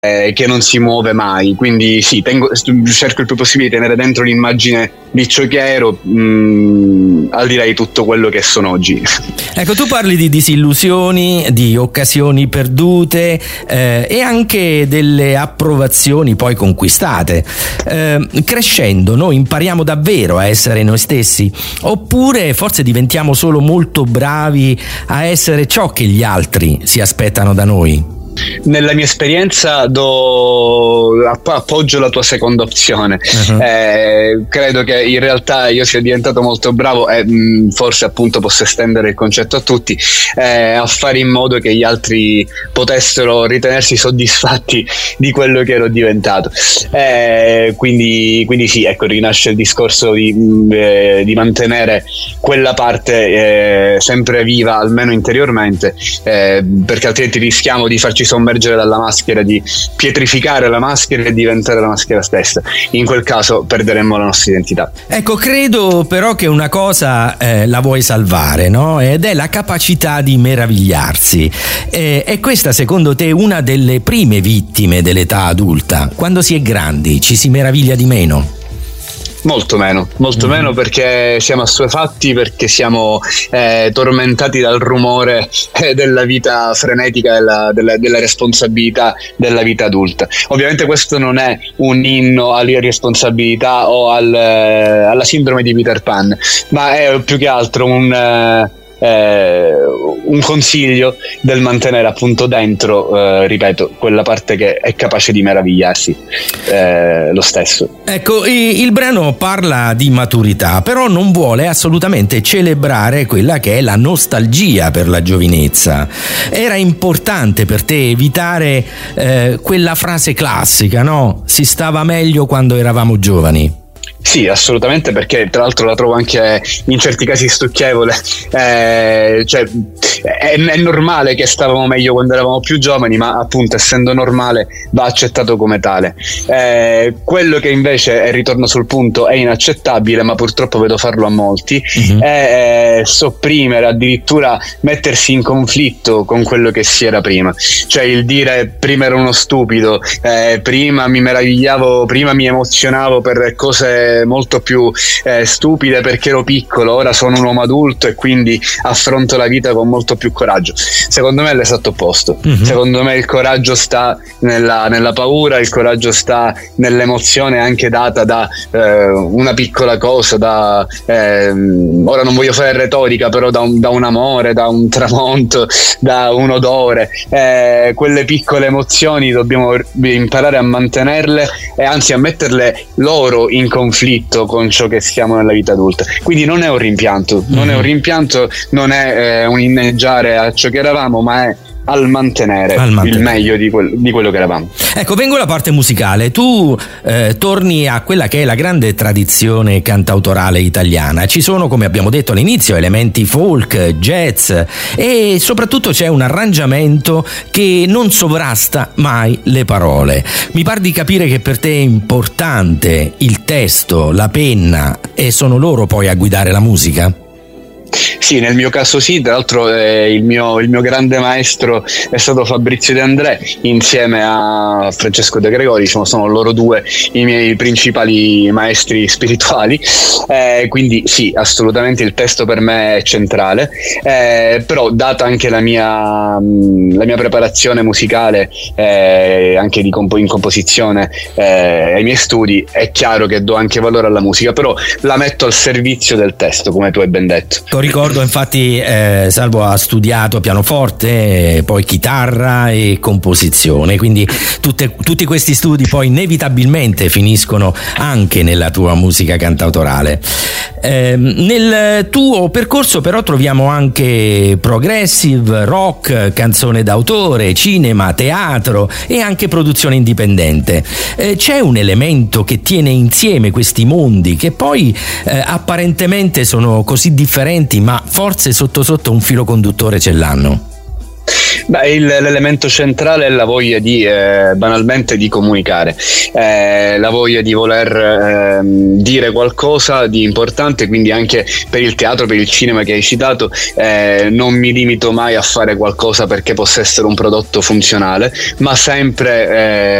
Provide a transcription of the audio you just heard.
che non si muove mai, quindi sì, cerco il più possibile di tenere dentro l'immagine di ciò che ero, al di là di tutto quello che sono oggi. Ecco, tu parli di disillusioni, di occasioni perdute, e anche delle approvazioni poi conquistate. Crescendo noi impariamo davvero a essere noi stessi, oppure forse diventiamo solo molto bravi a essere ciò che gli altri si aspettano da noi? Nella mia esperienza appoggio la tua seconda opzione. Credo che in realtà io sia diventato molto bravo, e forse appunto posso estendere il concetto a tutti, a fare in modo che gli altri potessero ritenersi soddisfatti di quello che ero diventato. Quindi sì, ecco, rinasce il discorso di mantenere quella parte sempre viva, almeno interiormente, perché altrimenti rischiamo di farci sommergere dalla maschera, di pietrificare la maschera e diventare la maschera stessa. In quel caso perderemmo la nostra identità. Ecco, credo però che una cosa la vuoi salvare, no? Ed è la capacità di meravigliarsi. È questa secondo te una delle prime vittime dell'età adulta? Quando si è grandi ci si meraviglia di meno? Molto meno, perché siamo assuefatti, perché siamo tormentati dal rumore della vita frenetica, della responsabilità della vita adulta. Ovviamente questo non è un inno all'irresponsabilità o alla sindrome di Peter Pan, ma è più che altro un consiglio del mantenere appunto dentro, ripeto, quella parte che è capace di meravigliarsi lo stesso. Ecco, il brano parla di maturità, però non vuole assolutamente celebrare quella che è la nostalgia per la giovinezza. Era importante per te evitare quella frase classica, no? Si stava meglio quando eravamo giovani. Sì, assolutamente, perché tra l'altro la trovo anche in certi casi stucchevole. Cioè, è normale che stavamo meglio quando eravamo più giovani, ma appunto essendo normale va accettato come tale. Quello che invece, e ritorno sul punto, è inaccettabile, ma purtroppo vedo farlo a molti, è sopprimere, addirittura mettersi in conflitto con quello che si era prima. Cioè il dire prima ero uno stupido, prima mi meravigliavo, prima mi emozionavo per cose molto più stupide perché ero piccolo, ora sono un uomo adulto e quindi affronto la vita con molto più coraggio. Secondo me è l'esatto opposto. Secondo me il coraggio sta nella paura, il coraggio sta nell'emozione anche data da una piccola cosa, ora non voglio fare retorica, però da un amore, da un tramonto, da un odore. Quelle piccole emozioni dobbiamo imparare a mantenerle e anzi a metterle loro in conflitto con ciò che siamo nella vita adulta. Quindi non è un rimpianto, non è un inneggiare a ciò che eravamo, ma è al mantenere il meglio di quello che eravamo. Ecco, vengo alla parte musicale. Tu torni a quella che è la grande tradizione cantautorale italiana. Ci sono, come abbiamo detto all'inizio, elementi folk, jazz e soprattutto c'è un arrangiamento che non sovrasta mai le parole. Mi par di capire che per te è importante il testo, la penna, e sono loro poi a guidare la musica? Sì, nel mio caso sì, tra l'altro il mio grande maestro è stato Fabrizio De André insieme a Francesco De Gregori, sono loro due i miei principali maestri spirituali, quindi sì, assolutamente il testo per me è centrale, però data anche la mia preparazione musicale, anche in composizione, ai miei studi, è chiaro che do anche valore alla musica, però la metto al servizio del testo, come tu hai ben detto. Ricordo infatti Salvo ha studiato pianoforte, poi chitarra e composizione, quindi tutti questi studi poi inevitabilmente finiscono anche nella tua musica cantautorale. Nel tuo percorso però troviamo anche progressive, rock, canzone d'autore, cinema, teatro e anche produzione indipendente. C'è un elemento che tiene insieme questi mondi che poi apparentemente sono così differenti, ma forse sotto sotto un filo conduttore ce l'hanno? Beh, l'elemento centrale è la voglia di banalmente di comunicare, la voglia di voler dire qualcosa di importante, quindi anche per il teatro, per il cinema che hai citato, non mi limito mai a fare qualcosa perché possa essere un prodotto funzionale, ma sempre